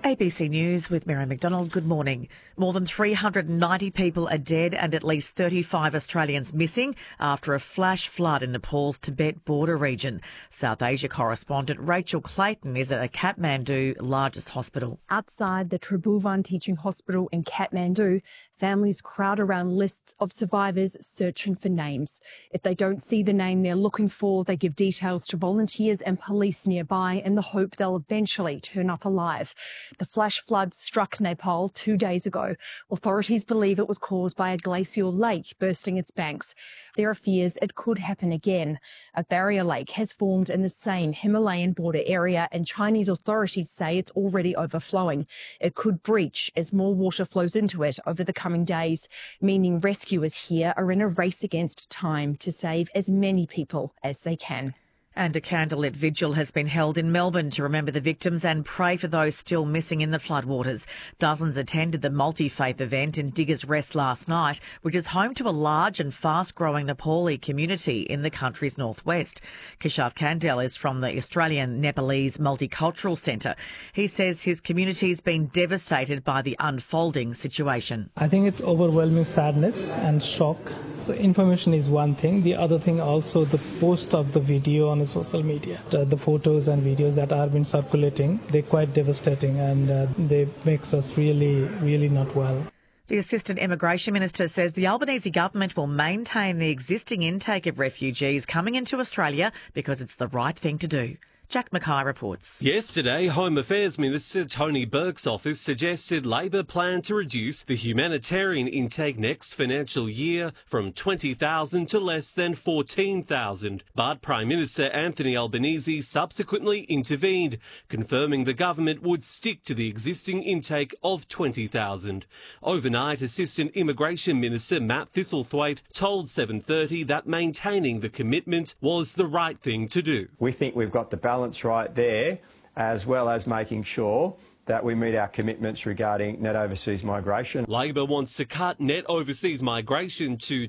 ABC News with Mary McDonald. Good morning. More than 390 people are dead and at least 35 Australians missing after a flash flood in Nepal's Tibet border region. South Asia correspondent Rachel Clayton is at Kathmandu's largest hospital. Outside the Tribhuvan Teaching Hospital in Kathmandu, families crowd around lists of survivors searching for names. If they don't see the name they're looking for, they give details to volunteers and police nearby in the hope they'll eventually turn up alive. The flash flood struck Nepal 2 days ago. Authorities believe it was caused by a glacial lake bursting its banks. There are fears it could happen again. A barrier lake has formed in the same Himalayan border area, and Chinese authorities say it's already overflowing. It could breach as more water flows into it over the coming days, meaning rescuers here are in a race against time to save as many people as they can. And a candlelit vigil has been held in Melbourne to remember the victims and pray for those still missing in the floodwaters. Dozens attended the multi-faith event in Diggers Rest last night, which is home to a large and fast-growing Nepali community in the country's northwest. Keshav Kandel is from the Australian Nepalese Multicultural Centre. He says his community's been devastated by the unfolding situation. I think it's overwhelming sadness and shock. So information is one thing. The other thing also the post of the video on social media. The photos and videos that are been circulating, they're quite devastating and they makes us really not well. The Assistant Immigration Minister says the Albanese government will maintain the existing intake of refugees coming into Australia because it's the right thing to do. Jack Mackay reports. Yesterday, Home Affairs Minister Tony Burke's office suggested Labor plan to reduce the humanitarian intake next financial year from 20,000 to less than 14,000. But Prime Minister Anthony Albanese subsequently intervened, confirming the government would stick to the existing intake of 20,000. Overnight, Assistant Immigration Minister Matt Thistlethwaite told 7:30 that maintaining the commitment was the right thing to do. We think we've got the balance right there, as well as making sure that we meet our commitments regarding net overseas migration. Labor wants to cut net overseas migration to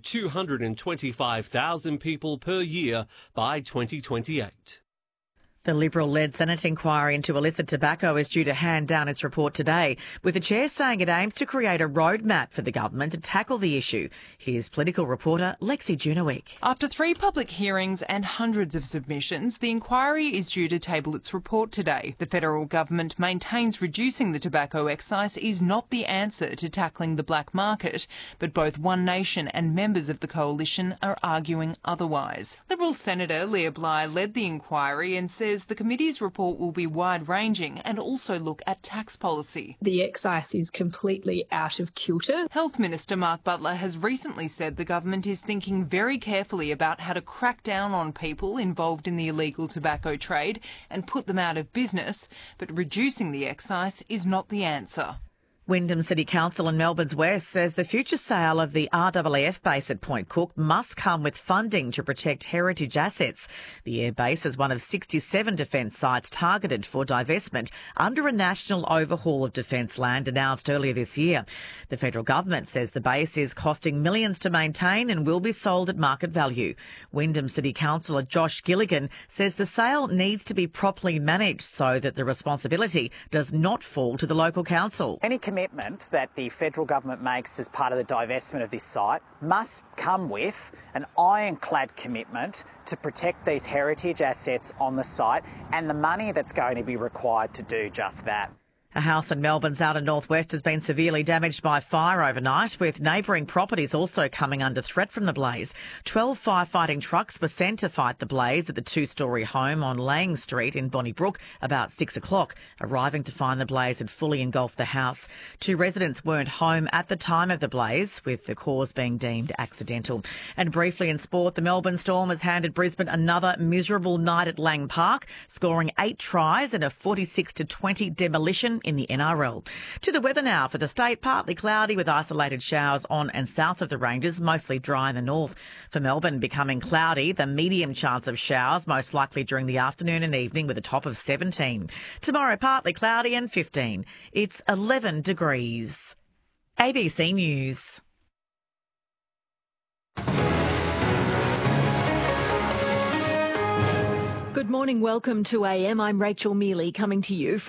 225,000 people per year by 2028. The Liberal-led Senate inquiry into illicit tobacco is due to hand down its report today, with the chair saying it aims to create a roadmap for the government to tackle the issue. Here's political reporter Lexi Junowick. After 3 public hearings and hundreds of submissions, the inquiry is due to table its report today. The federal government maintains reducing the tobacco excise is not the answer to tackling the black market, but both One Nation and members of the coalition are arguing otherwise. Liberal Senator Leah Bly led the inquiry and says the committee's report will be wide-ranging and also look at tax policy. The excise is completely out of kilter. Health Minister Mark Butler has recently said the government is thinking very carefully about how to crack down on people involved in the illegal tobacco trade and put them out of business, but reducing the excise is not the answer. Wyndham City Council in Melbourne's West says the future sale of the RAAF base at Point Cook must come with funding to protect heritage assets. The air base is one of 67 defence sites targeted for divestment under a national overhaul of defence land announced earlier this year. The federal government says the base is costing millions to maintain and will be sold at market value. Wyndham City Councillor Josh Gilligan says the sale needs to be properly managed so that the responsibility does not fall to the local council. Any commitment that the federal government makes as part of the divestment of this site must come with an ironclad commitment to protect these heritage assets on the site and the money that's going to be required to do just that. A house in Melbourne's outer northwest has been severely damaged by fire overnight, with neighbouring properties also coming under threat from the blaze. 12 firefighting trucks were sent to fight the blaze at the 2-storey home on Lang Street in Bonnybrook about 6 o'clock. Arriving to find the blaze had fully engulfed the house. 2 residents weren't home at the time of the blaze, with the cause being deemed accidental. And briefly in sport, the Melbourne Storm has handed Brisbane another miserable night at Lang Park, scoring 8 tries and a 46-20 demolition in the NRL. To the weather now for the state, partly cloudy with isolated showers on and south of the ranges, mostly dry in the north. For Melbourne, becoming cloudy, the medium chance of showers, most likely during the afternoon and evening with a top of 17. Tomorrow, partly cloudy and 15. It's 11 degrees. ABC News. Good morning. Welcome to AM. I'm Rachel Mealy coming to you from